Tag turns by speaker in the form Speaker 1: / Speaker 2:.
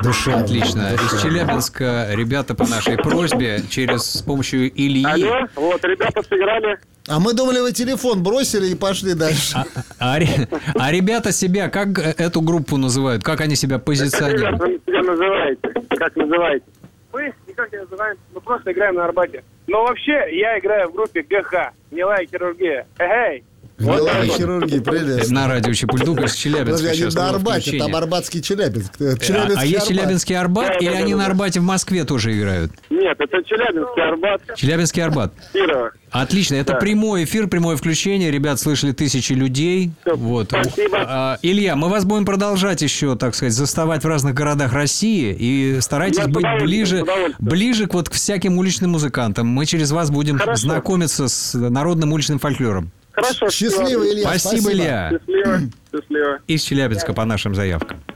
Speaker 1: Душевно.
Speaker 2: Отлично. Из Челябинска ребята по нашей просьбе с помощью Ильи.
Speaker 3: Алло, вот, ребята сыграли.
Speaker 1: А мы думали, вы телефон бросили и пошли дальше.
Speaker 2: А ребята себя, как эту группу называют? Как они себя позиционируют?
Speaker 3: Как вы себя называете? Как называете? Мы никак не называем, мы просто играем на Арбате. Но вообще, я играю в группе ГХ, гнилая хирургия. Эй!
Speaker 1: Гнилая хирургия, прелестно.
Speaker 2: На радио Чепульдук из Челябинска.
Speaker 1: Подожди, они
Speaker 2: сейчас
Speaker 1: на
Speaker 2: было
Speaker 1: Арбате,
Speaker 2: включение.
Speaker 1: там Арбатский Челябинск.
Speaker 2: А есть
Speaker 1: Арбат.
Speaker 2: Челябинский Арбат, или они на Арбате в Москве тоже играют?
Speaker 3: Нет, это Челябинский Арбат.
Speaker 2: Челябинский Арбат.
Speaker 3: Кирова.
Speaker 2: Отлично, это прямой эфир, прямое включение. Ребят, слышали тысячи людей. Вот.
Speaker 3: Спасибо.
Speaker 2: Илья, мы вас будем продолжать еще, так сказать, заставать в разных городах России. И старайтесь
Speaker 3: Я с
Speaker 2: быть
Speaker 3: удовольствием.
Speaker 2: ближе к всяким уличным музыкантам. Мы через вас будем знакомиться с народным уличным фольклором.
Speaker 3: Хорошо.
Speaker 1: Счастливо, Илья.
Speaker 2: Спасибо, Илья.
Speaker 3: Счастливо. Счастливо.
Speaker 2: Из Челябинска по нашим заявкам.